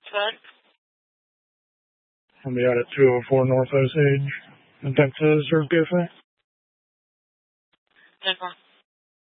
What? I'll be out at 204 North Osage. And that's a Surf Cafe. Okay.